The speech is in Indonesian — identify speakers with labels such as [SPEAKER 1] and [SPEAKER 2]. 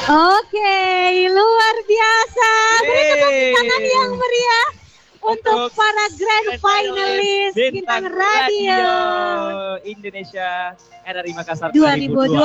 [SPEAKER 1] Oke, luar biasa. Beri tepuk tangan yang meriah untuk para grand finalis Bintang Radio
[SPEAKER 2] Indonesia RRI Makassar
[SPEAKER 1] 2020.